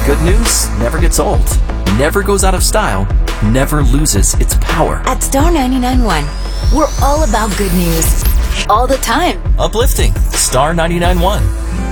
Good news never gets old, never goes out of style, never loses its power. At Star 99.1, we're all about good news. All the time. Uplifting. Star 99.1.